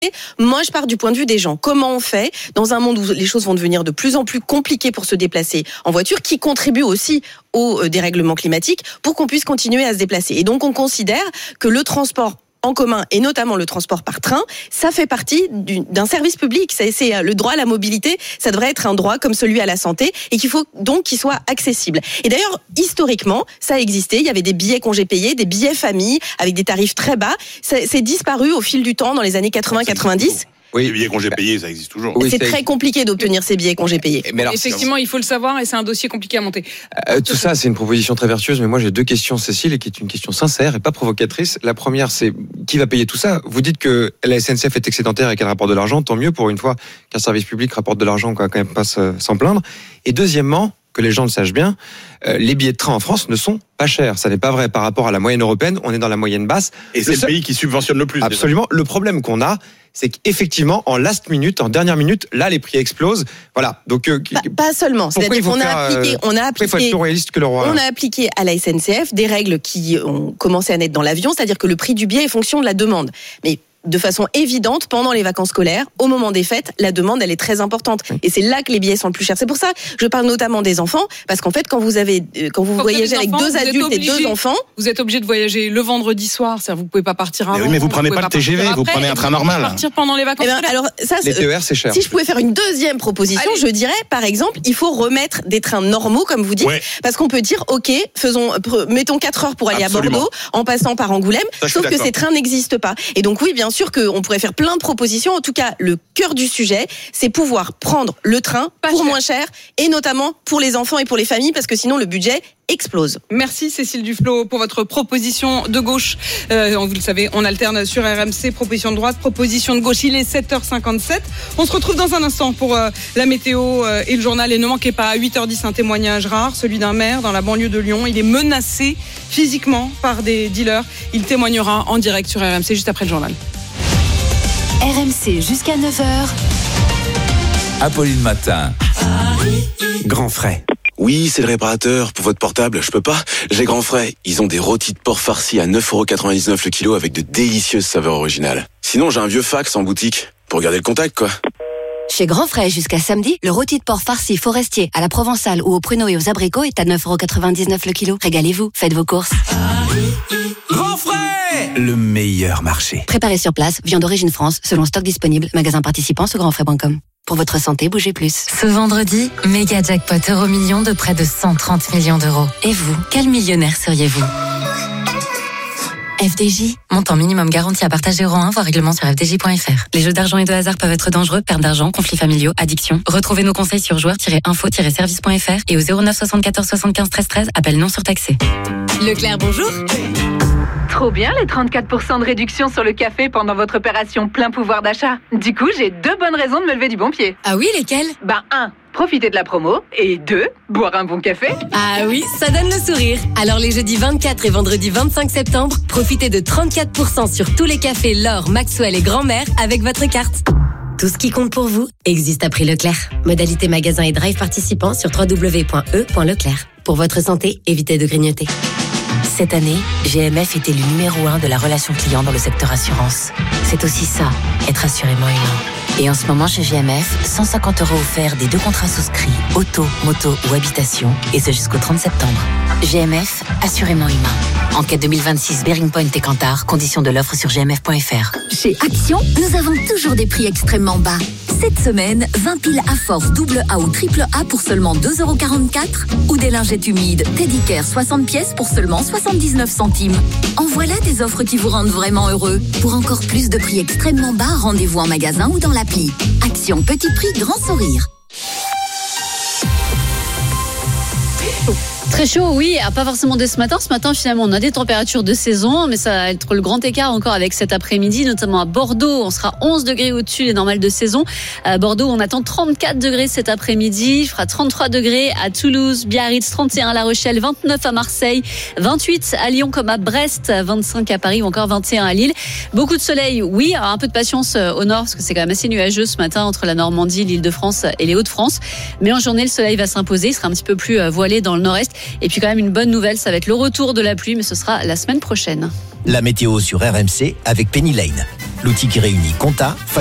Moi, je pars du point de vue des gens. Comment on fait dans un monde où les choses vont devenir de plus en plus compliquées pour se déplacer en voiture, qui contribue aussi au dérèglement climatique, pour qu'on puisse continuer à se déplacer. Et donc, on considère que le transport en commun, et notamment le transport par train, ça fait partie d'un service public. C'est le droit à la mobilité, ça devrait être un droit comme celui à la santé, et qu'il faut donc qu'il soit accessible. Et d'ailleurs, historiquement, ça a existé. Il y avait des billets congés payés, des billets famille, avec des tarifs très bas. C'est disparu au fil du temps, dans les années 80-90. Oui, les billets congés payés, ça existe toujours. Oui, c'est très compliqué d'obtenir ces billets congés payés. Mais alors, effectivement, il faut le savoir, et c'est un dossier compliqué à monter. Tout ça, c'est une proposition très vertueuse, mais moi j'ai deux questions, Cécile, et qui est une question sincère et pas provocatrice. La première, c'est qui va payer tout ça ? Vous dites que la SNCF est excédentaire et qu'elle rapporte de l'argent, tant mieux pour une fois qu'un service public rapporte de l'argent, on va quand même pas s'en plaindre. Et deuxièmement, que les gens le sachent bien, les billets de train en France ne sont pas chers. Ça n'est pas vrai par rapport à la moyenne européenne, on est dans la moyenne basse. Et c'est le pays qui subventionne le plus. Absolument. Le problème qu'on a, c'est qu'effectivement, en last minute, en dernière minute, là, les prix explosent. Voilà. Donc, pas seulement. C'est-à-dire qu'on a appliqué, il faut être plus réaliste que le roi. On a appliqué à la SNCF des règles qui ont commencé à naître dans l'avion, c'est-à-dire que le prix du billet est fonction de la demande. Mais de façon évidente, pendant les vacances scolaires, au moment des fêtes, la demande, elle est très importante. Et c'est là que les billets sont le plus chers. C'est pour ça que je parle notamment des enfants, parce qu'en fait, quand vous voyagez avec deux adultes et deux enfants... Vous êtes obligé de voyager le vendredi soir, c'est-à-dire vous pouvez pas partir avant. Mais vous prenez pas le TGV, vous prenez un train normal. Partir pendant les vacances scolaires. Alors, ça, les TER, c'est cher. Si je pouvais faire une deuxième proposition, je dirais, par exemple, il faut remettre des trains normaux, comme vous dites, parce qu'on peut dire, ok, mettons 4 heures pour aller à Bordeaux, en passant par Angoulême, sauf que ces trains n'existent pas. Et donc oui, bien sûr qu'on pourrait faire plein de propositions. En tout cas, le cœur du sujet, c'est pouvoir prendre le train pour moins cher, et notamment pour les enfants et pour les familles, parce que sinon le budget explose. Merci Cécile Duflot pour votre proposition de gauche. Vous le savez, on alterne sur RMC, proposition de droite, proposition de gauche. Il est 7h57. On se retrouve dans un instant pour la météo et le journal. Et ne manquez pas, à 8h10, un témoignage rare, celui d'un maire dans la banlieue de Lyon. Il est menacé physiquement par des dealers. Il témoignera en direct sur RMC juste après le journal. RMC jusqu'à 9h. Apolline Matin. Grand Frais. Oui, c'est le réparateur. Pour votre portable, je peux pas. J'ai Grand Frais. Ils ont des rôtis de porc farcis à 9,99€ le kilo avec de délicieuses saveurs originales. Sinon, j'ai un vieux fax en boutique. Pour garder le contact, quoi. Chez Grand Frais, jusqu'à samedi, le rôti de porc farci forestier à la provençale ou au pruneau et aux abricots est à 9,99€ le kilo. Régalez-vous, faites vos courses. Grand Frais, le meilleur marché. Préparé sur place, viande d'origine France, selon stock disponible, magasin participant sur grandfrais.com. Pour votre santé, bougez plus. Ce vendredi, méga jackpot Euro-Million de près de 130 millions d'euros. Et vous, quel millionnaire seriez-vous ? FDJ, montant minimum garanti à partager euro 1, voire règlement sur fdj.fr. Les jeux d'argent et de hasard peuvent être dangereux, perte d'argent, conflits familiaux, addiction. Retrouvez nos conseils sur joueurs-info-service.fr et au 09 74 75 13 13, appel non surtaxé. Leclerc, bonjour. Trop bien les 34% de réduction sur le café pendant votre opération plein pouvoir d'achat. Du coup, j'ai 2 bonnes raisons de me lever du bon pied. Ah oui, lesquelles ? 1, profiter de la promo. Et 2, boire un bon café. Ah oui, ça donne le sourire. Alors les jeudis 24 et vendredi 25 septembre, profitez de 34% sur tous les cafés L'Or, Maxwell et Grand-Mère avec votre carte. Tout ce qui compte pour vous existe à prix Leclerc. Modalité magasin et drive participants sur www.e.leclerc. Pour votre santé, évitez de grignoter. Cette année, GMF est élu numéro 1 de la relation client dans le secteur assurance. C'est aussi ça, être assurément humain. Et en ce moment chez GMF, 150€ offerts des 2 contrats souscrits, auto, moto ou habitation, et ce jusqu'au 30 septembre. GMF, assurément humain. Enquête 2026 Bearing Point et Kantar, conditions de l'offre sur gmf.fr. Chez Action, nous avons toujours des prix extrêmement bas. Cette semaine, 20 piles à force double A ou triple A pour seulement 2,44€ ou des lingettes humides Teddy Care 60 pièces pour seulement 79 centimes. En voilà des offres qui vous rendent vraiment heureux. Pour encore plus de prix extrêmement bas, rendez-vous en magasin ou dans l'appli. Action, petit prix, grand sourire. Très chaud, oui, pas forcément dès ce matin. Ce matin, finalement, on a des températures de saison, mais ça va être le grand écart encore avec cet après-midi, notamment à Bordeaux. On sera 11 degrés au-dessus des normales de saison. À Bordeaux, on attend 34 degrés cet après-midi. Il fera 33 degrés à Toulouse, Biarritz, 31 à La Rochelle, 29 à Marseille, 28 à Lyon comme à Brest, 25 à Paris ou encore 21 à Lille. Beaucoup de soleil, oui, un peu de patience au nord parce que c'est quand même assez nuageux ce matin entre la Normandie, l'Île-de-France et les Hauts-de-France. Mais en journée, le soleil va s'imposer. Il sera un petit peu plus voilé dans le nord-est. Et puis quand même une bonne nouvelle, ça va être le retour de la pluie, mais ce sera la semaine prochaine. La météo sur RMC avec Penny Lane. l'outil qui réunit compta,